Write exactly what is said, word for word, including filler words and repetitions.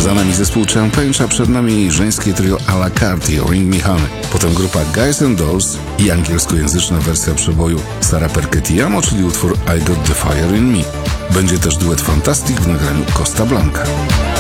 Za nami zespół Champagne, a przed nami żeńskie trio à la carte i Ring Me Honey. Potem grupa Guys and Dolls i angielskojęzyczna wersja przeboju Sara Perquetiamo, czyli utwór I Got The Fire In Me. Będzie też duet Fantastic w nagraniu Costa Blanca.